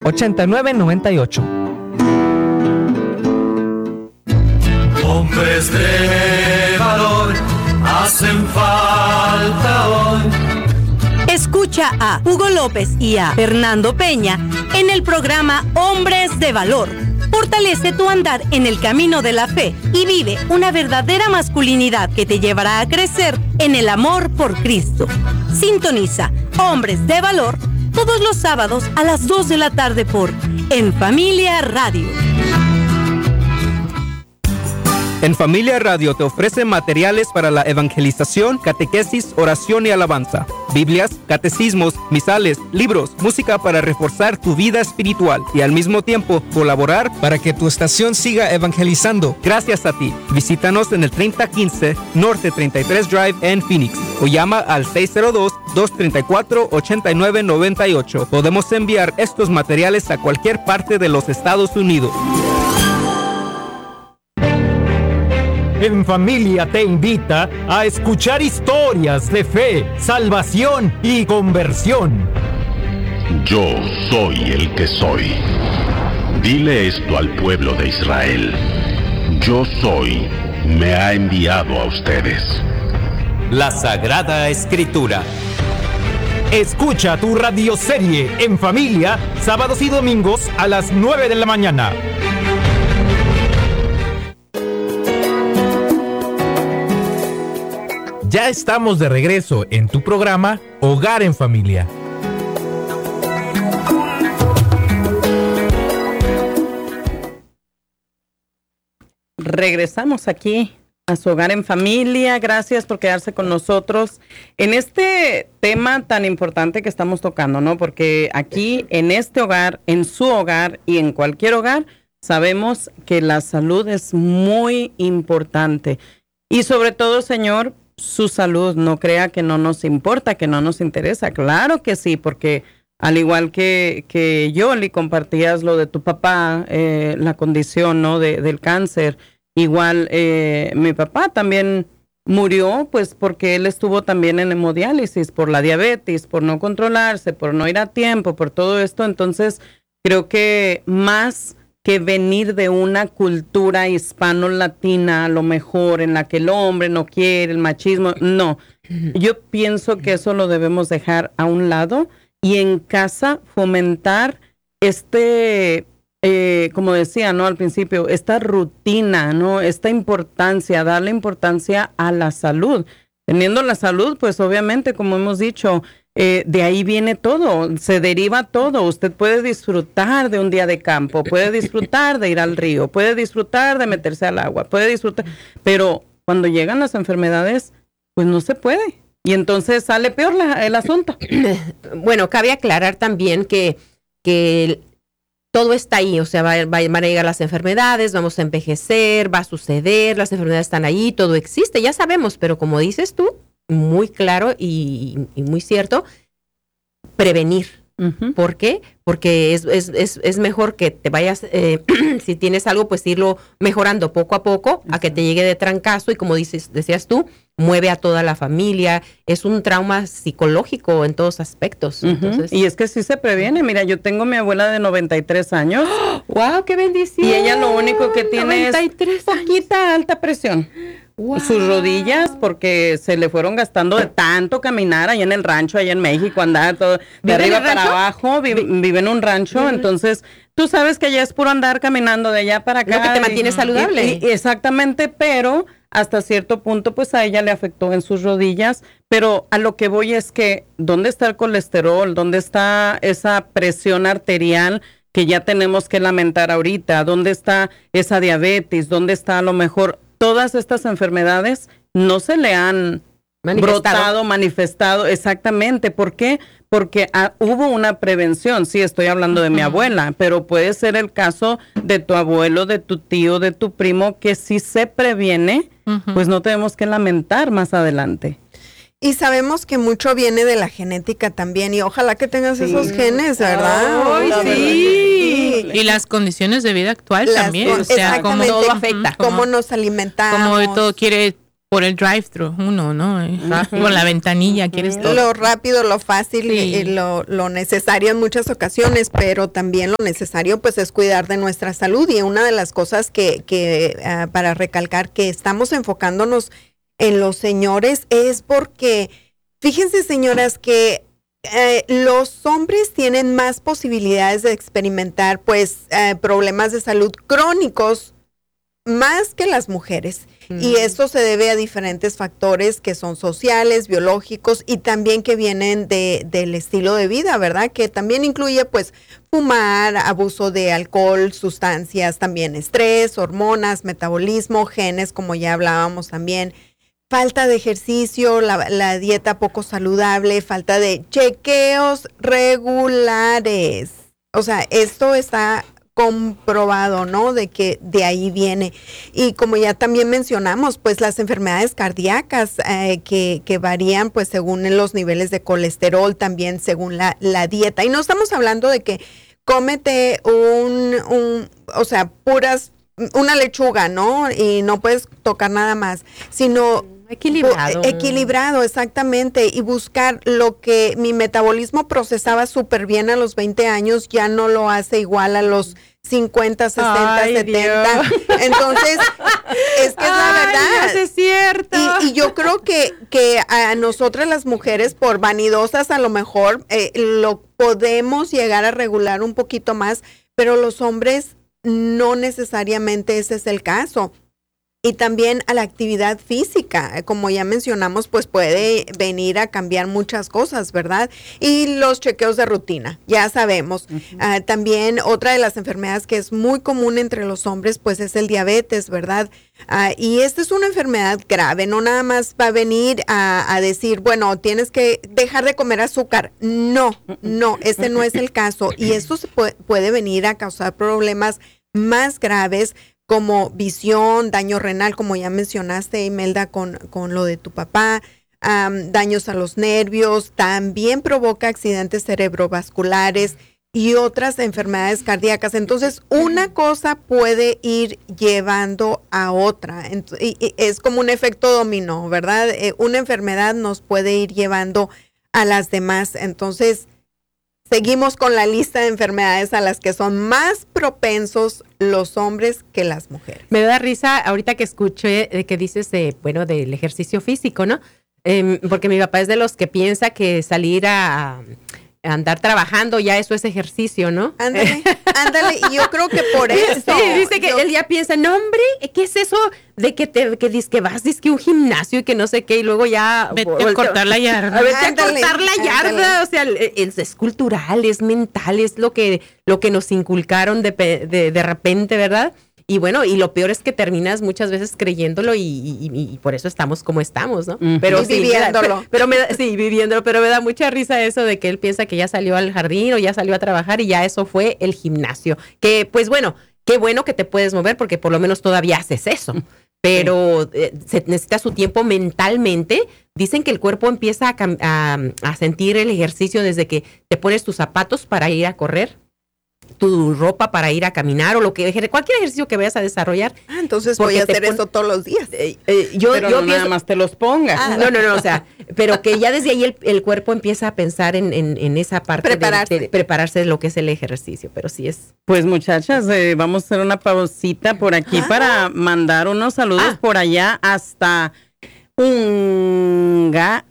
8998. Hombres de valor hacen falta hoy. Escucha a Hugo López y a Fernando Peña en el programa Hombres de Valor. Fortalece tu andar en el camino de la fe y vive una verdadera masculinidad que te llevará a crecer en el amor por Cristo. Sintoniza Hombres de Valor todos los sábados a las 2 de la tarde por En Familia Radio. En Familia Radio te ofrece materiales para la evangelización, catequesis, oración y alabanza, Biblias, catecismos, misales, libros, música para reforzar tu vida espiritual y al mismo tiempo colaborar para que tu estación siga evangelizando. Gracias a ti. Visítanos en el 3015 Norte 33 Drive en Phoenix o llama al 602-234-8998. Podemos enviar estos materiales a cualquier parte de los Estados Unidos. En Familia te invita a escuchar historias de fe, salvación y conversión. Yo soy el que soy. Dile esto al pueblo de Israel. Yo soy, me ha enviado a ustedes. La Sagrada Escritura. Escucha tu radioserie En Familia, sábados y domingos a las 9 de la mañana. Ya estamos de regreso en tu programa Hogar en Familia. Regresamos aquí a su Hogar en Familia. Gracias por quedarse con nosotros en este tema tan importante que estamos tocando, ¿no? Porque aquí en este hogar, en su hogar y en cualquier hogar, sabemos que la salud es muy importante. Y sobre todo, Señor, su salud. No crea que no nos importa, que no nos interesa. Claro que sí, porque al igual que Yoli, compartías lo de tu papá, la condición, ¿no? del cáncer. Igual mi papá también murió, pues porque él estuvo también en hemodiálisis por la diabetes, por no controlarse, por no ir a tiempo, por todo esto. Entonces, creo que más que venir de una cultura hispano-latina, a lo mejor, en la que el hombre no quiere, el machismo, no. Yo pienso que eso lo debemos dejar a un lado y en casa fomentar como decía, ¿no? Al principio, esta rutina, ¿no? Esta importancia, darle importancia a la salud. Teniendo la salud, pues obviamente, como hemos dicho, de ahí viene todo, se deriva todo. Usted puede disfrutar de un día de campo, puede disfrutar de ir al río, puede disfrutar de meterse al agua, puede disfrutar, pero cuando llegan las enfermedades, pues no se puede. Y entonces sale peor el asunto. Bueno, cabe aclarar también que todo está ahí, o sea, van a llegar las enfermedades, vamos a envejecer, va a suceder, las enfermedades están ahí, todo existe, ya sabemos, pero como dices tú, muy claro y muy cierto, prevenir. Uh-huh. ¿Por qué? Porque es mejor que te vayas, si tienes algo, pues irlo mejorando poco a poco, uh-huh, a que te llegue de trancazo y como decías tú, mueve a toda la familia, es un trauma psicológico en todos aspectos. Uh-huh. Entonces, y es que sí se previene. Mira, yo tengo mi abuela de 93 años. ¡Oh! ¡Wow! ¡Qué bendición! Y ella lo único que tiene es poquita alta presión. Wow. Sus rodillas, porque se le fueron gastando de tanto caminar allá en el rancho, allá en México, andar todo de arriba para abajo, vive en un rancho, entonces tú sabes que allá es puro andar caminando de allá para acá. Lo que te mantiene saludable. Exactamente, pero hasta cierto punto pues a ella le afectó en sus rodillas, pero a lo que voy es que ¿dónde está el colesterol? ¿Dónde está esa presión arterial que ya tenemos que lamentar ahorita? ¿Dónde está esa diabetes? ¿Dónde está a lo mejor todas estas enfermedades? No se le han manifestado, exactamente. ¿Por qué? Porque hubo una prevención. Sí, estoy hablando de mi abuela, pero puede ser el caso de tu abuelo, de tu tío, de tu primo, que si se previene, pues no tenemos que lamentar más adelante. Y sabemos que mucho viene de la genética también, y ojalá que tengas esos genes, ¿verdad? ¡Ay, sí! Y las condiciones de vida actual también, o sea, cómo todo afecta, cómo nos alimentamos. Como todo quiere por el drive-thru, uno, ¿no? Por la ventanilla, quieres todo. Lo rápido, lo fácil, Sí. y lo necesario en muchas ocasiones, pero también lo necesario pues es cuidar de nuestra salud. Y una de las cosas que para recalcar que estamos enfocándonos en los señores es porque, fíjense señoras, que los hombres tienen más posibilidades de experimentar pues problemas de salud crónicos más que las mujeres. Y esto se debe a diferentes factores que son sociales, biológicos y también que vienen del estilo de vida, ¿verdad? Que también incluye pues fumar, abuso de alcohol, sustancias, también estrés, hormonas, metabolismo, genes, como ya hablábamos también, falta de ejercicio, la dieta poco saludable, falta de chequeos regulares. O sea, esto está comprobado, ¿no? De que de ahí viene. Y como ya también mencionamos, pues las enfermedades cardíacas que varían pues según los niveles de colesterol, también según la dieta. Y no estamos hablando de que cómete o sea, una lechuga, ¿no? Y no puedes tocar nada más, sino equilibrado, exactamente, y buscar lo que mi metabolismo procesaba súper bien a los 20 años, ya no lo hace igual a los 50, 60, Ay, 70. Dios. Entonces, es que es la verdad. Dios, es cierto. Y yo creo que a nosotras las mujeres, por vanidosas a lo mejor, lo podemos llegar a regular un poquito más, pero los hombres no necesariamente ese es el caso. Y también a la actividad física, como ya mencionamos, pues puede venir a cambiar muchas cosas, ¿verdad? Y los chequeos de rutina, ya sabemos. También otra de las enfermedades que es muy común entre los hombres, pues es el diabetes, ¿verdad? Y esta es una enfermedad grave, no nada más va a venir a decir, bueno, tienes que dejar de comer azúcar. No, este no es el caso. Y esto se puede venir a causar problemas más graves, como visión, daño renal, como ya mencionaste, Imelda, con lo de tu papá, daños a los nervios, también provoca accidentes cerebrovasculares y otras enfermedades cardíacas. Entonces, una cosa puede ir llevando a otra. Y es como un efecto dominó, ¿verdad? Una enfermedad nos puede ir llevando a las demás. Entonces, seguimos con la lista de enfermedades a las que son más propensos los hombres que las mujeres. Me da risa ahorita que escuché que dices del ejercicio físico, ¿no? Porque mi papá es de los que piensa que salir a andar trabajando ya eso es ejercicio, ¿no? Ándale, y yo creo que por eso. Sí, dice que él ya piensa, no hombre, ¿qué es eso de que vas un gimnasio y que no sé qué y luego ya Vete a cortar la yarda. Vete a cortar la yarda, o sea, es cultural, es mental, es lo que nos inculcaron de repente, ¿verdad? Y bueno, y lo peor es que terminas muchas veces creyéndolo y por eso estamos como estamos, ¿no? Pero sí, viviéndolo. Viviéndolo, pero me da mucha risa eso de que él piensa que ya salió al jardín o ya salió a trabajar y ya eso fue el gimnasio. Que pues bueno, qué bueno que te puedes mover porque por lo menos todavía haces eso. Pero se necesita su tiempo mentalmente. Dicen que el cuerpo empieza a sentir el ejercicio desde que te pones tus zapatos para ir a correr, tu ropa para ir a caminar o cualquier ejercicio que vayas a desarrollar. Entonces voy a hacer eso todos los días. Yo pienso, nada más te los pongas. No, o sea, pero que ya desde ahí el cuerpo empieza a pensar en esa parte de prepararse de lo que es el ejercicio, pero sí es. Pues muchachas, vamos a hacer una pausita por aquí para mandar unos saludos por allá hasta Hungaria.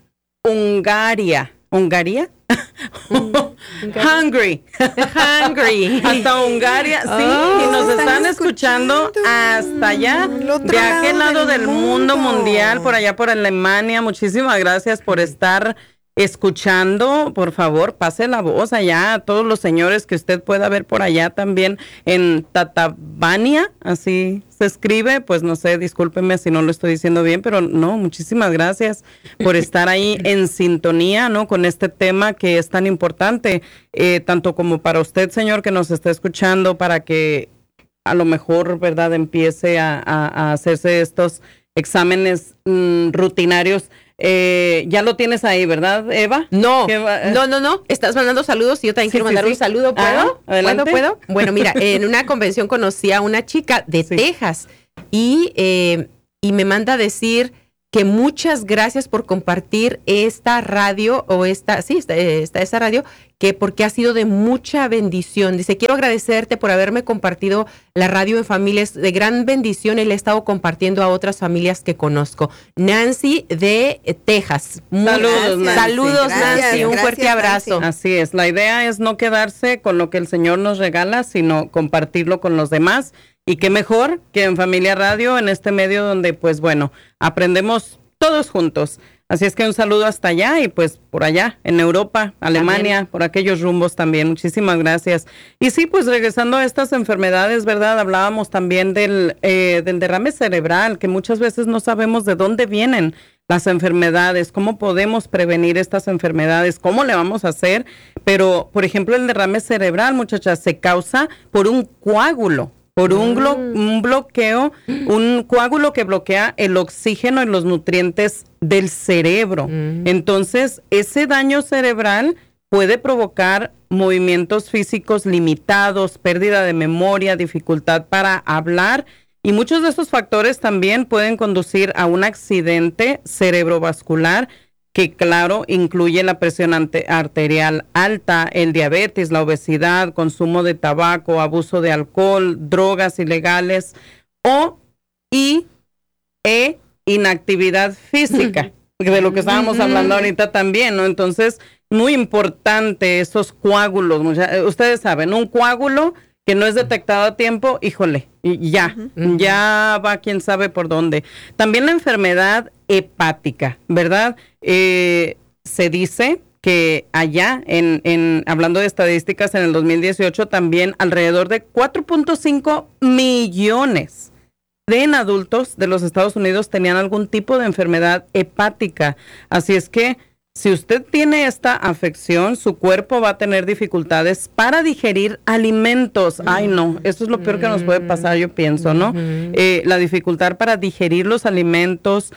¿Hungaria? Hungry. Hasta Hungaria, sí, y nos están escuchando hasta allá, de aquel lado del mundo mundial, por allá por Alemania. Muchísimas gracias por estar escuchando. Por favor, pase la voz allá a todos los señores que usted pueda ver por allá también en Tatabania, así se escribe, pues no sé, discúlpenme si no lo estoy diciendo bien, pero no, muchísimas gracias por estar ahí en sintonía, ¿no? Con este tema que es tan importante, tanto como para usted, señor, que nos está escuchando, para que a lo mejor, ¿verdad?, empiece a hacerse estos exámenes rutinarios. Ya lo tienes ahí, ¿verdad, Eva? No. Estás mandando saludos y yo también quiero mandar un saludo. ¿Puedo? ¿Puedo? Bueno, mira, en una convención conocí a una chica de Texas y y me manda a decir que muchas gracias por compartir esta radio o esa radio, que porque ha sido de mucha bendición. Dice, quiero agradecerte por haberme compartido la radio en familia, es de gran bendición y le he estado compartiendo a otras familias que conozco. Nancy de Texas. Saludos Nancy, un fuerte abrazo. Así es, la idea es no quedarse con lo que el Señor nos regala, sino compartirlo con los demás. Y qué mejor que en Familia Radio, en este medio donde, pues bueno, aprendemos todos juntos. Así es que un saludo hasta allá y pues por allá, en Europa, Alemania, también, por aquellos rumbos también. Muchísimas gracias. Y sí, pues regresando a estas enfermedades, ¿verdad? Hablábamos también del derrame cerebral, que muchas veces no sabemos de dónde vienen las enfermedades, cómo podemos prevenir estas enfermedades, cómo le vamos a hacer. Pero, por ejemplo, el derrame cerebral, muchachas, se causa por un coágulo. Por un bloqueo, un coágulo que bloquea el oxígeno y los nutrientes del cerebro. Entonces, ese daño cerebral puede provocar movimientos físicos limitados, pérdida de memoria, dificultad para hablar, y muchos de esos factores también pueden conducir a un accidente cerebrovascular que, claro, incluye la presión arterial alta, el diabetes, la obesidad, consumo de tabaco, abuso de alcohol, drogas ilegales e inactividad física, de lo que estábamos hablando ahorita también, ¿no? Entonces, muy importante esos coágulos. Ustedes saben, un coágulo que no es detectado a tiempo, híjole, ya va quién sabe por dónde. También la enfermedad hepática, ¿verdad? Se dice que allá, hablando de estadísticas, en el 2018 también alrededor de 4.5 millones de adultos de los Estados Unidos tenían algún tipo de enfermedad hepática. Así es que si usted tiene esta afección, su cuerpo va a tener dificultades para digerir alimentos. Ay, no, eso es lo peor que nos puede pasar, yo pienso, ¿no? La dificultad para digerir los alimentos,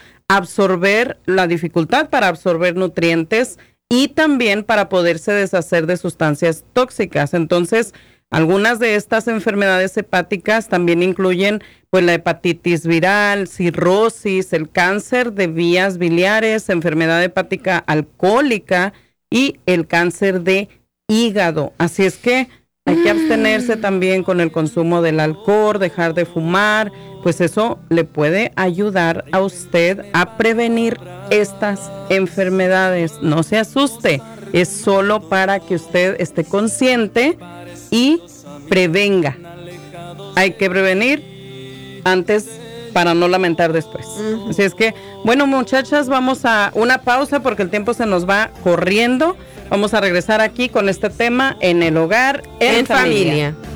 la dificultad para absorber nutrientes y también para poderse deshacer de sustancias tóxicas. Entonces, algunas de estas enfermedades hepáticas también incluyen pues la hepatitis viral, cirrosis, el cáncer de vías biliares, enfermedad hepática alcohólica y el cáncer de hígado. Así es que hay que abstenerse también con el consumo del alcohol, dejar de fumar, pues eso le puede ayudar a usted a prevenir estas enfermedades. No se asuste, es solo para que usted esté consciente y prevenga. Hay que prevenir antes para no lamentar después. Así es que, bueno, muchachas, vamos a una pausa porque el tiempo se nos va corriendo. Vamos a regresar aquí con este tema en el hogar, en familia.